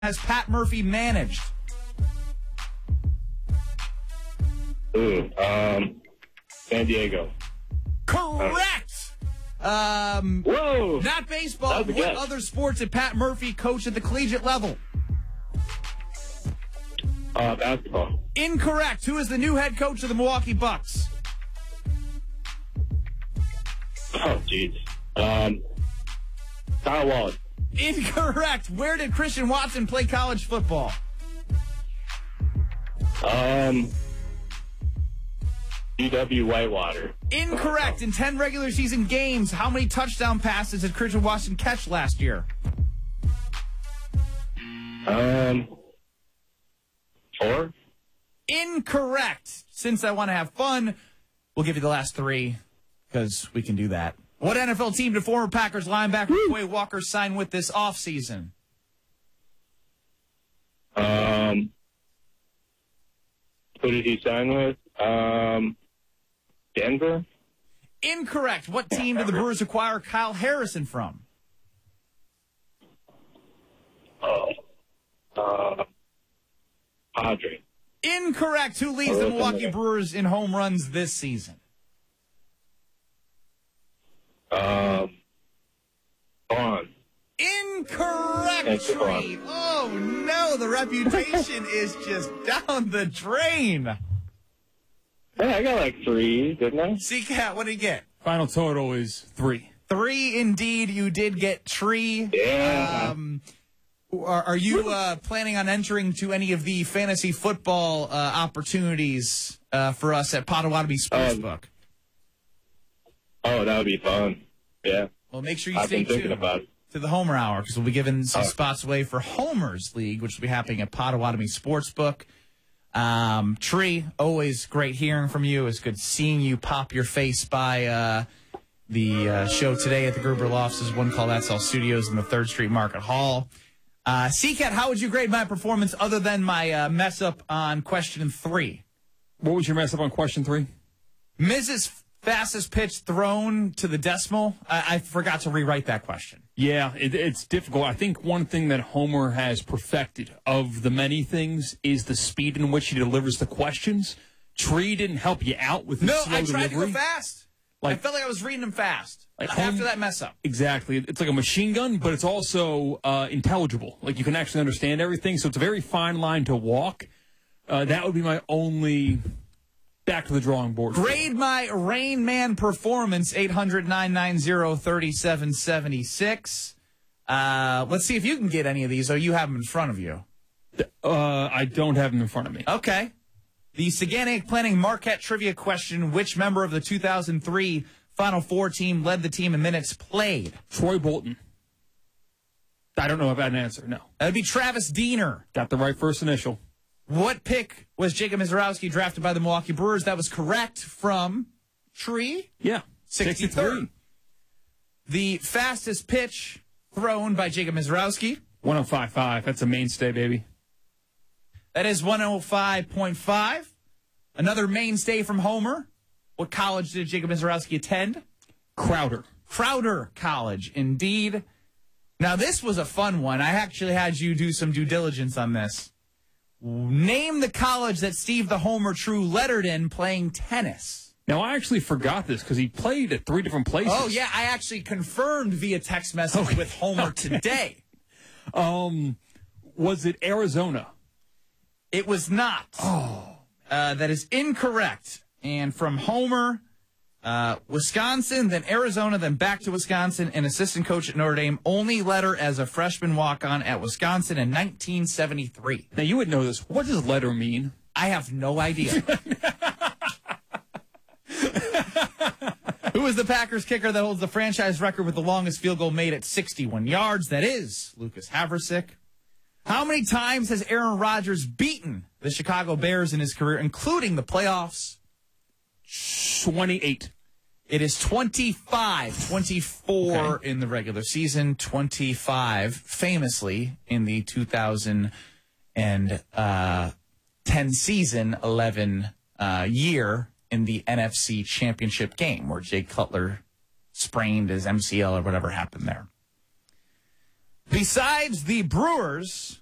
has Pat Murphy managed? San Diego. Correct. Whoa! Not baseball. What guess. other sports did Pat Murphy coach at the collegiate level? Basketball. Incorrect. Who is the new head coach of the Milwaukee Bucks? Oh, jeez. Kyle Wallace. Incorrect. Where did Christian Watson play college football? UW Whitewater. Incorrect. In 10 regular season games, how many touchdown passes did Christian Watson catch last year? 4. Incorrect. Since I want to have fun, we'll give you the last 3 because we can do that. What NFL team did former Packers linebacker Quay Walker sign with this offseason? Who did he sign with? Denver? Incorrect. What team did the Brewers acquire Kyle Harrison from? Padre. Incorrect. Who leads the Milwaukee Brewers in home runs this season? Vaughn. Incorrect, Tree. Oh, no. The reputation is just down the drain. Hey, I got like 3, didn't I? C-Cat, what did you get? Final total is 3. 3, indeed. You did get Tree. Yeah. Are you planning on entering to any of the fantasy football opportunities for us at Potawatomi Sportsbook? Oh, that would be fun. Yeah. Well, make sure you I've stay been thinking tuned about it. to the Homer Hour because we'll be giving some spots away for Homer's League, which will be happening at Potawatomi Sportsbook. Tree, always great hearing from you. It's good seeing you pop your face by the show today at the Gruber Lofts' One Call That's All Studios in the 3rd Street Market Hall. C-Cat, how would you grade my performance other than my mess up on question 3? What was your mess up on question 3? Mrs. Fastest pitch thrown to the decimal. I forgot to rewrite that question. Yeah, it's difficult. I think one thing that Homer has perfected of the many things is the speed in which he delivers the questions. Tree didn't help you out with his slow I tried delivery. to go fast. I felt like I was reading them fast after that mess up. Exactly. It's like a machine gun, but it's also intelligible. Like you can actually understand everything. So it's a very fine line to walk. That would be my only back to the drawing board. Grade my Rain Man performance, 800-990-3776. Let's see if you can get any of these. Oh, you have them in front of you. I don't have them in front of me. Okay. The Saganic Planning Marquette trivia question, which member of the 2003 Final Four team led the team in minutes played? Troy Bolton. I don't know if I had an answer. No. That would be Travis Diener. Got the right first initial. What pick was Jacob Mizorowski drafted by the Milwaukee Brewers? That was correct from Tree. Yeah. 63. The fastest pitch thrown by Jacob Mizorowski. 105.5. That's a mainstay, baby. That is 105.5. Another mainstay from Homer. What college did Jacob Mizorowski attend? Crowder. Crowder College, indeed. Now, this was a fun one. I actually had you do some due diligence on this. Name the college that Steve the Homer True lettered in playing tennis. Now, I actually forgot this because he played at 3 different places. Oh, yeah. I actually confirmed via text message with Homer today. Was it Arizona? It was not. That is incorrect. And from Homer, Wisconsin, then Arizona, then back to Wisconsin, and assistant coach at Notre Dame, only letter as a freshman walk-on at Wisconsin in 1973. Now, you would know this. What does letter mean? I have no idea. Who is the Packers kicker that holds the franchise record with the longest field goal made at 61 yards? That is Lucas Havrisik. How many times has Aaron Rodgers beaten the Chicago Bears in his career, including the playoffs? 28. It is 25. 24 in the regular season, 25 famously in the 2010 season, 11 year in the NFC Championship game where Jay Cutler sprained his MCL or whatever happened there. Besides the Brewers,